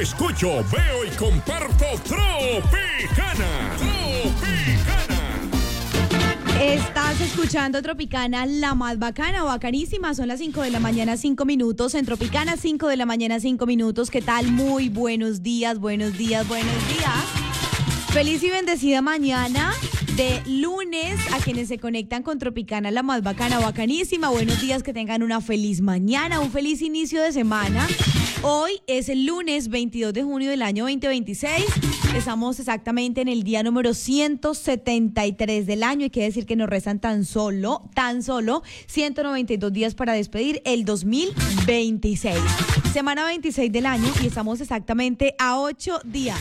escucho, veo y comparto Tropicana. Estás escuchando Tropicana, la más bacana o bacanísima. Son las 5 de la mañana, 5 minutos. En Tropicana, 5 de la mañana, 5 minutos. ¿Qué tal? Muy buenos días, buenos días, buenos días. Feliz y bendecida mañana de lunes a quienes se conectan con Tropicana, la más bacana o bacanísima. Buenos días, que tengan una feliz mañana, un feliz inicio de semana. Hoy es el lunes 22 de junio del año 2026. Estamos exactamente en el día número 173 del año y quiere decir que nos restan tan solo 192 días para despedir el 2026. Semana 26 del año y estamos exactamente a 8 días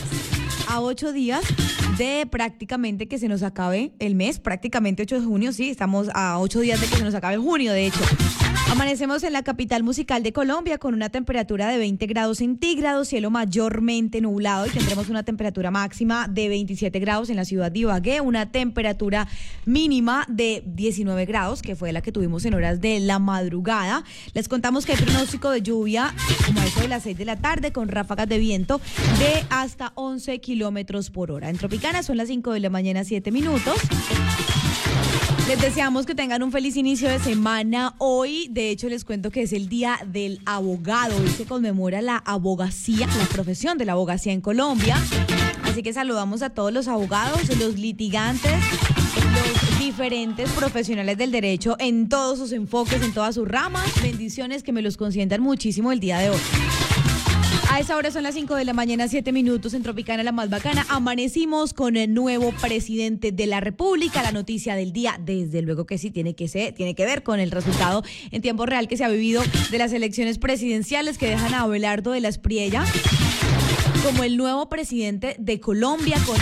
de prácticamente que se nos acabe el mes, prácticamente 8 de junio, sí, estamos a 8 días de que se nos acabe junio, de hecho. Amanecemos en la capital musical de Colombia con una temperatura de 20 grados centígrados, cielo mayormente nublado y tendremos una temperatura máxima de 27 grados en la ciudad de Ibagué, una temperatura mínima de 19 grados, que fue la que tuvimos en horas de la madrugada. Les contamos que hay pronóstico de lluvia como a eso de las 6 de la tarde con ráfagas de viento de hasta 11 kilómetros por hora. En Tropicana son las 5 de la mañana, 7 minutos. Les deseamos que tengan un feliz inicio de semana. Hoy, de hecho, les cuento que es el Día del Abogado. Hoy se conmemora la abogacía, la profesión de la abogacía en Colombia. Así que saludamos a todos los abogados, los litigantes, los diferentes profesionales del derecho en todos sus enfoques, en todas sus ramas. Bendiciones, que me los consientan muchísimo el día de hoy. A esa hora son las 5 de la mañana, 7 minutos en Tropicana, la más bacana. Amanecimos con el nuevo presidente de la República. La noticia del día, desde luego que sí, tiene que ver con el resultado en tiempo real que se ha vivido de las elecciones presidenciales que dejan a Abelardo de la Espriella como el nuevo presidente de Colombia con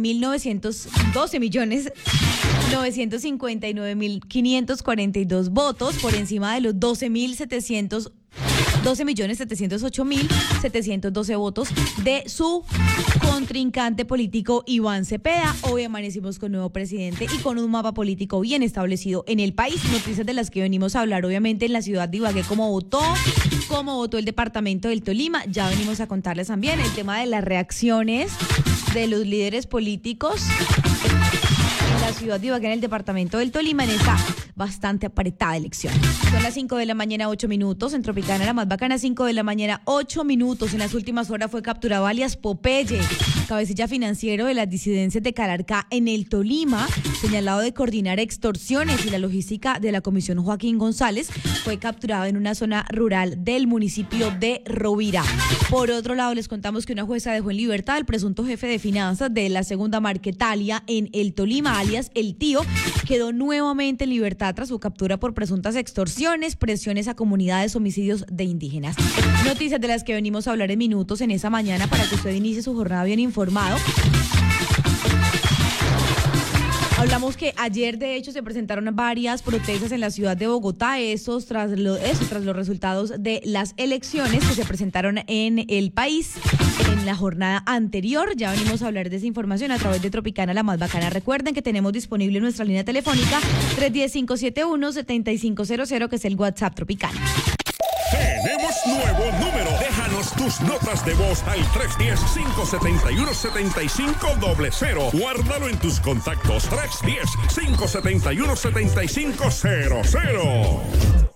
12.959.542 votos por encima de los 12.708.712 votos de su contrincante político Iván Cepeda. Hoy amanecimos con nuevo presidente y con un mapa político bien establecido en el país. Noticias de las que venimos a hablar, obviamente, en la ciudad de Ibagué, cómo votó el departamento del Tolima. Ya venimos a contarles también el tema de las reacciones de los líderes políticos en la ciudad de Ibagué, en el departamento del Tolima, en esta bastante apretada elección. Son las 5 de la mañana, 8 minutos. En Tropicana, la más bacana, 5 de la mañana, 8 minutos. En las últimas horas fue capturado alias Popeye, cabecilla financiero de las disidencias de Calarcá en el Tolima, señalado de coordinar extorsiones y la logística de la Comisión Joaquín González. Fue capturado en una zona rural del municipio de Rovira. Por otro lado, les contamos que una jueza dejó en libertad al presunto jefe de finanzas de la segunda Marquetalia en el Tolima, alias El Tío. Quedó nuevamente en libertad tras su captura por presuntas extorsiones, presiones a comunidades, homicidios de indígenas. Noticias de las que venimos a hablar en minutos en esa mañana para que usted inicie su jornada bien informado. Hablamos que ayer, de hecho, se presentaron varias protestas en la ciudad de Bogotá, tras los resultados de las elecciones que se presentaron en el país en la jornada anterior. Ya venimos a hablar de esa información a través de Tropicana, la más bacana. Recuerden que tenemos disponible nuestra línea telefónica 310-571-7500, que es el WhatsApp Tropicana. Tenemos nuevo número. Déjanos tus notas de voz al 310-571-7500. Guárdalo en tus contactos. 310-571-7500.